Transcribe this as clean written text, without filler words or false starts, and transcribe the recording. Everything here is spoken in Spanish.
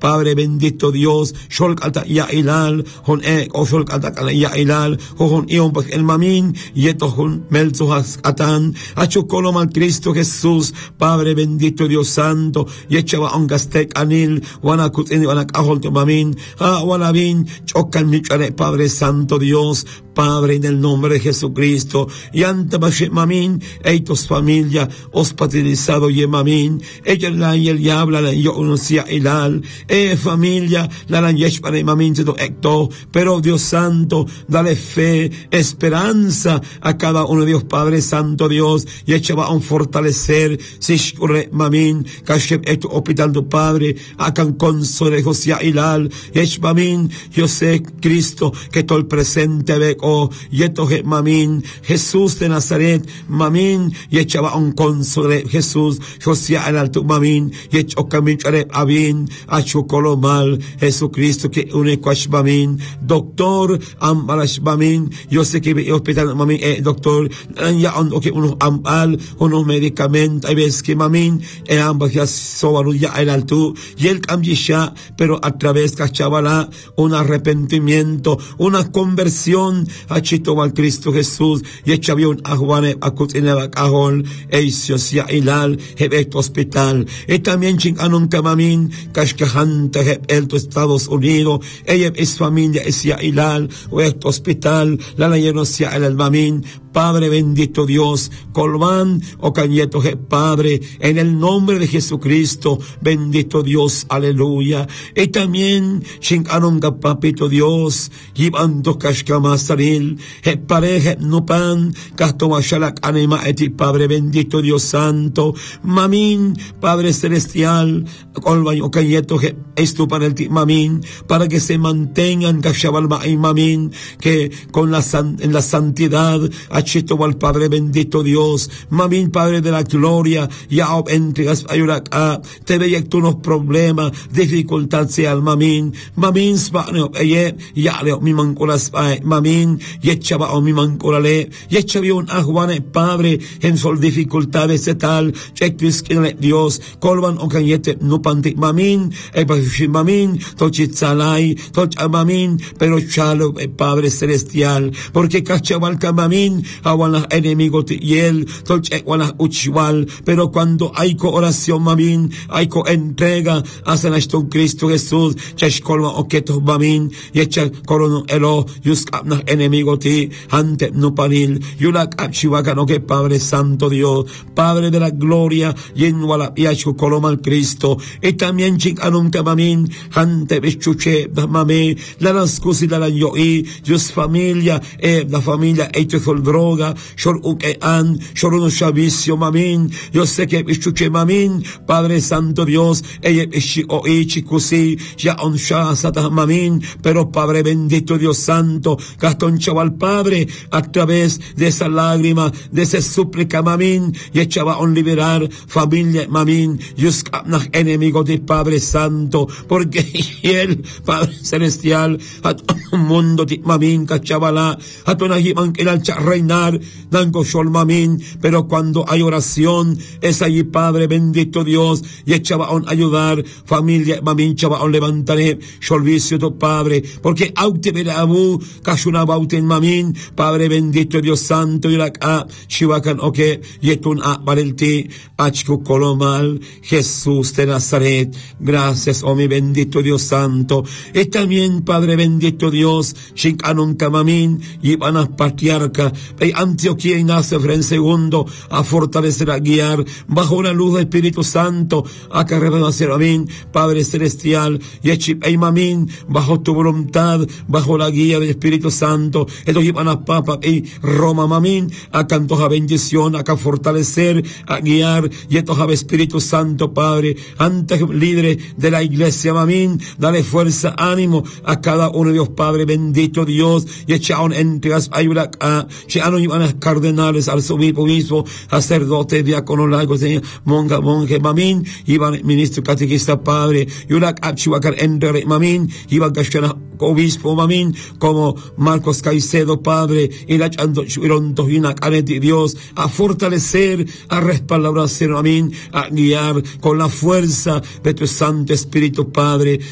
Padre bendito Dios, Sholkata Yailal, Hon o Sholkata Yailal, Hon Ion el Mamin, Yeto Hon Melzohas Atan, Achukolom al Cristo Jesús, Padre bendito Dios Santo, Yechava Ongastek Anil, Wanakut en Wanakahol Mamin, Wanabin, Chokan Michare, Padre Santo Dios, Padre, en el nombre de Jesucristo, y ante Mamin, eitos familia, hospitalizado y Mamin, ella la y el habla, la yo unocia ilal, familia, la yesh para Mamin, se do ecto, pero Dios Santo, dale fe, esperanza a cada uno de Dios, Padre Santo Dios, y echaba a un fortalecer, si shkure Mamin, kashep esto hospital tu Padre, akan console Josia ilal, yesh Mamin, yo sé, Cristo, que todo el presente ve, yeto Mamin, Jesús de Nazaret, Mamin, y echaba un console, Jesús, Josia el alto Mamin, y echo camichare abin, achukolomal, Jesucristo que único Mamin, doctor, ambalash Mamin, yo sé que hospital Mamin, doctor, ya unos ampal, unos medicamentos, hay veces que Mamin, ambas ya sobaru ya el alto, y el cambia, pero a través cachabala, un arrepentimiento, una conversión, achito al Cristo Jesús, y echavión a Juan, a Cutineva Cajol, Eisiosia Ilal, Hebect Hospital, y también chinganun Kamamin, Kashkahanta, Hebelto Estados Unidos, ella es familia, Esia Ilal, Hebect Hospital, la Layenosia el Mamin, Padre bendito Dios, Colmán, Ocañeto, Padre, en el nombre de Jesucristo, bendito Dios, aleluya. Y también, Shinkanonga, Papito Dios, Yibando Kashkamasaril, Pareje, Nupan, Kastomashalak, Anima, Eti, Padre bendito Dios Santo, Mamin, Padre Celestial, Colmán, Ocañeto, Estupan el Mamin, para que se mantengan, Kashabalma y Mamin, que con en la santidad, Achito al Padre bendito Dios, Mamin, Padre de la gloria, ya entregas a te veía tú unos problemas, dificultad sea al Mamin, Mamin, ya leo mi mancolas, Mamin, y echaba o mi mancolale, y echaba un ajuane, Padre, en sol dificultades de tal, chequis que Dios, colvan o cañete, no pantic, Mamin, Mamin, tochitzalai, Mamin, pero chalo, Padre celestial, porque cachabal Mamin, awan enemigo y él, pero cuando hay oración, Mamin, hay entrega, hacen esto Cristo Jesús, cheshkolma oketo Mamin, y echa corono elo, yuskapna enemigo ti, ante no panil, yulak apchiwaka no que Padre Santo Dios, Padre de la gloria, yenwala yachu coloma al Cristo, y también chikanum Mamin, ante bechuche, mame, la nascusi la yoi, yus familia, la familia, hecho droga, shor ukean, shor uno shavicio, Mamin, yo sé que escuché Mamin, Padre Santo Dios, ella chikusi, ya on shasata Mamin, pero Padre bendito Dios Santo, Gastón chaval Padre, a través de esa lágrima, de esa súplica, Mamin, y echaba on liberar familia, Mamin, yuskapnach enemigo de Padre Santo, porque él, Padre Celestial, a todo el mundo, Mamin, cachavala, a todo el reinar, dango shol Mamin, pero cuando hay oración, es allí, Padre bendito Dios, y echaba a ayudar, familia, Mamin, chava a levantaré, sholvicio tu Padre, porque aute verabu, kashuna bauten Mamin, Padre bendito Dios Santo, y la shivakan oke, yetun a valenti, achku kolomal, Jesús de Nazaret, gracias, oh mi bendito Dios Santo, y también, Padre bendito Dios, shinkanun kamamin, y van a patriarca, Antioquía y Nazaret en segundo, a fortalecer, a guiar, bajo la luz del Espíritu Santo, a carrera de hacer, Amén, Padre Celestial, y echip e Mamin, bajo tu voluntad, bajo la guía del Espíritu Santo, ellos iban a Papa y Roma, Mamin, a cantos a bendición, a fortalecer, a guiar, y estos a Espíritu Santo, Padre, antes líderes de la iglesia, Mamin, dale fuerza, ánimo a cada uno de Dios, Padre bendito Dios, y echaron entregas, ayuda a iban a cardenales, arzobispo, sacerdote, diácono, laicos, monje, Mamin, iban ministro, catequista, Padre, y una capchihuacar entre Mamin, iban a obispo, Mamin, como Marcos Caicedo, Padre, y la chanto, y una caneta, Dios, a fortalecer, a respaldar, Mamin, a guiar con la fuerza de tu Santo Espíritu, Padre,